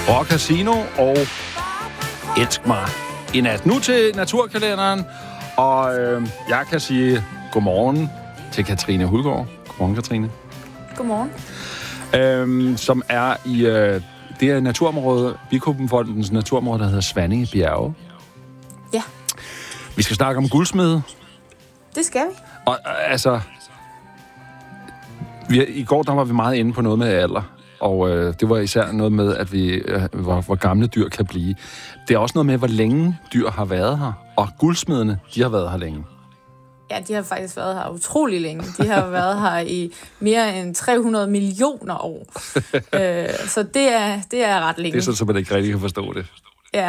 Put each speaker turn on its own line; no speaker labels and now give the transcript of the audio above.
Rock Casino og Elsk mig i nat. Nu til naturkalenderen, og jeg kan sige godmorgen til Katrine Hulgaard. Godmorgen, Katrine.
Godmorgen.
Som er i det er naturområde, Bikubenfondens naturområde, der hedder Svanninge Bjerge.
Ja.
Vi skal snakke om guldsmede. Det skal vi. Og altså, i går der var vi meget inde på noget med alder. Og det var især noget med, at hvor gamle dyr kan blive. Det er også noget med, hvor længe dyr har været her. Og guldsmedene, de har været her længe.
Ja, de har faktisk været her utrolig længe. De har været her i mere end 300 millioner år. Så det er ret længe.
Det er sådan, at man ikke rigtig kan forstå det.